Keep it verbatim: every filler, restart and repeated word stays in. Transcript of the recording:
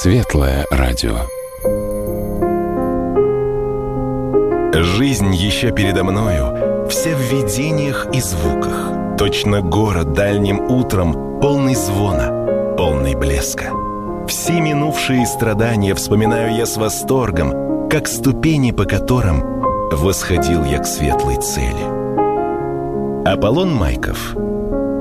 Светлое радио. Жизнь еще передо мною, вся в видениях и звуках. Точно город дальним утром, полный звона, полный блеска. Все минувшие страдания вспоминаю я с восторгом, как ступени, по которым восходил я к светлой цели. Аполлон Майков.